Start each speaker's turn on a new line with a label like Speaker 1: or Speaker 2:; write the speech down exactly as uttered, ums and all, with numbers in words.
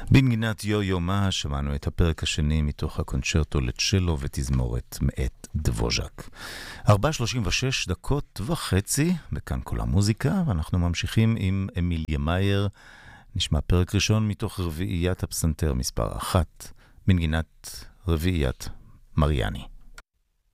Speaker 1: בנגינת יו-יו מה שמענו את הפרק השני מתוך הקונצ'רטו לצ'לו ותזמורת מאת דבוז'ק. ארבע שלושים ושש דקות וחצי, וכאן כל המוזיקה, ואנחנו ממשיכים עם אמיליה מאייר. נשמע פרק ראשון מתוך רביעיית הפסנתר מספר אחת, בנגינת רביעיית מריאני.